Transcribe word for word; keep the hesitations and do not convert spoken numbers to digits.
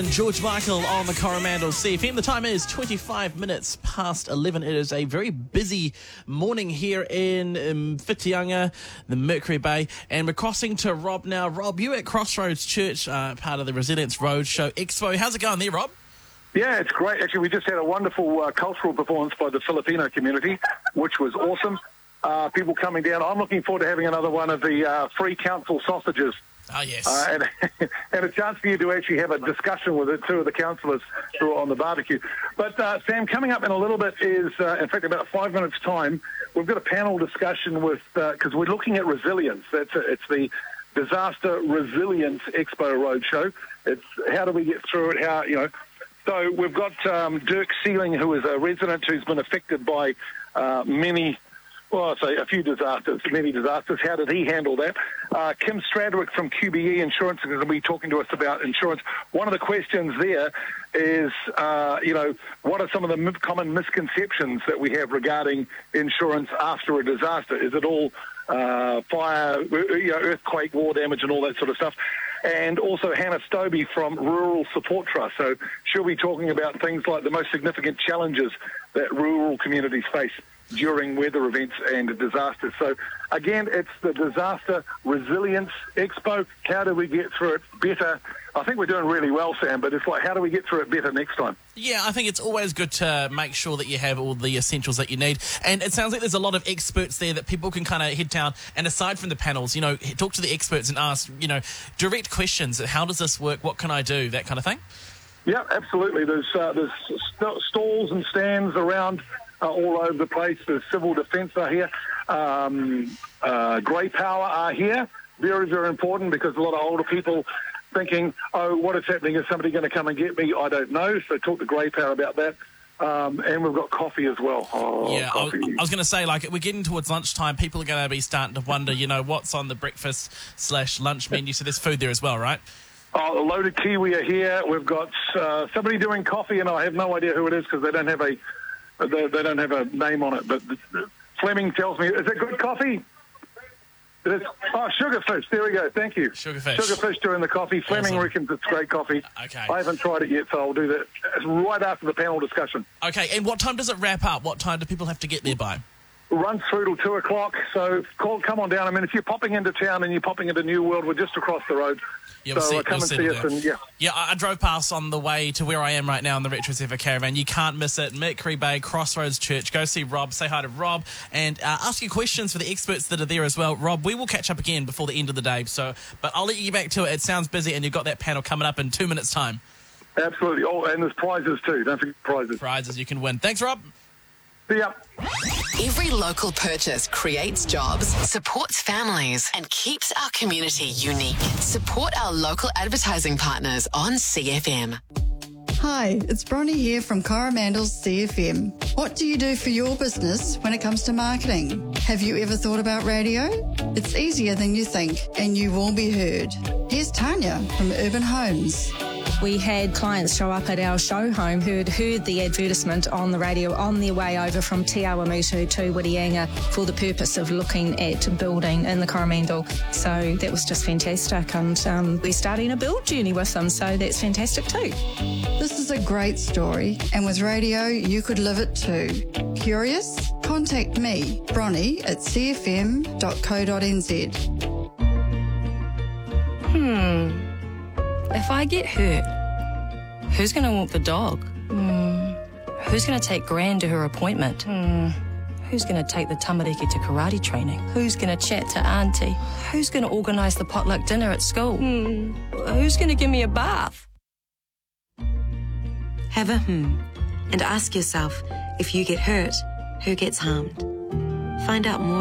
George Michael on the Coromandel C F M. The time is twenty-five minutes past eleven. It is a very busy morning here in um, Whitianga, the Mercury Bay, and we're crossing to Rob now. Rob, you at Crossroads Church, uh, part of the Resilience Roadshow Expo. How's it going there, Rob? Yeah, it's great. Actually, we just had a wonderful uh, cultural performance by the Filipino community, which was awesome. Uh, people coming down. I'm looking forward to having another one of the uh, free council sausages. Oh, yes. Uh, and, and a chance for you to actually have a discussion with the two of the councillors who are on the barbecue. But, uh, Sam, coming up in a little bit is, uh, in fact, about five minutes' time, we've got a panel discussion with, because uh, we're looking at resilience. That's it. It's the Disaster Resilience Expo Roadshow. It's how do we get through it, how, you know. So we've got um, Dirk Sealing, who is a resident who's been affected by uh, many Well, I'd say a few disasters, many disasters. How did he handle that? Uh, Kim Stradwick from Q B E Insurance is going to be talking to us about insurance. One of the questions there is, uh, you know, what are some of the common misconceptions that we have regarding insurance after a disaster? Is it all uh, fire, you know, earthquake, war damage and all that sort of stuff? And also Hannah Stobie from Rural Support Trust. So she'll be talking about things like the most significant challenges that rural communities face during weather events and disasters. So, again, it's the Disaster Resilience Expo. How do we get through it better? I think we're doing really well, Sam, but it's like, how do we get through it better next time? Yeah, I think it's always good to make sure that you have all the essentials that you need. And it sounds like there's a lot of experts there that people can kind of head down. And aside from the panels, you know, talk to the experts and ask, you know, direct questions. How does this work? What can I do? That kind of thing? Yeah, absolutely. There's, uh, there's st- stalls and stands around Uh, all over the place. The civil defence are here. Um, uh, Grey Power are here. Very, very important because a lot of older people thinking, oh, what is happening? Is somebody going to come and get me? I don't know. So talk to Grey Power about that. Um, and we've got coffee as well. Oh, yeah, coffee. I was, I was going to say, like, we're getting towards lunchtime. People are going to be starting to wonder, you know, what's on the breakfast slash lunch menu. So there's food there as well, right? Oh, the Loaded Kiwi are here. We've got uh, somebody doing coffee, and I have no idea who it is because they don't have a They, they don't have a name on it, but Fleming tells me, is it good coffee? It is. Oh, Sugarfish. There we go. Thank you. Sugarfish. Sugarfish doing the coffee. Fleming Awesome. reckons it's great coffee. Okay. I haven't tried it yet, so I'll do that. It's right after the panel discussion. Okay, and what time does it wrap up? What time do people have to get there by? Runs through till two o'clock, so call, come on down. I mean, if you're popping into town and you're popping into New World, we're just across the road. Yeah, so we'll see, uh, come we'll and see us. And, yeah, yeah I, I drove past on the way to where I am right now in the Retro Surfer Caravan. You can't miss it. Mercury Bay, Crossroads Church. Go see Rob. Say hi to Rob and uh, ask your questions for the experts that are there as well. Rob, we will catch up again before the end of the day. So, but I'll let you get back to it. It sounds busy, and you've got that panel coming up in two minutes' time. Absolutely. Oh, and there's prizes too. Don't forget prizes. Prizes you can win. Thanks, Rob. See ya. Every local purchase creates jobs, supports families, and keeps our community unique. Support our local advertising partners on C F M. Hi, it's Bronnie here from Coromandel's C F M. What do you do for your business when it comes to marketing? Have you ever thought about radio? It's easier than you think, and you will be heard. Here's Tanya from Urban Homes. We had clients show up at our show home who'd heard the advertisement on the radio on their way over from Te Awamutu to Whitianga for the purpose of looking at building in the Coromandel. So that was just fantastic, and um, we're starting a build journey with them, so that's fantastic too. This is a great story, and with radio, you could live it too. Curious? Contact me, Bronnie, at c f m dot co dot n z. Hmm. If I get hurt, who's going to walk the dog? Hmm. Who's going to take Gran to her appointment? Hmm. Who's going to take the tamariki to karate training? Who's going to chat to Auntie? Who's going to organise the potluck dinner at school? Hmm. Who's going to give me a bath? Have a hmm and ask yourself, if you get hurt, who gets harmed? Find out more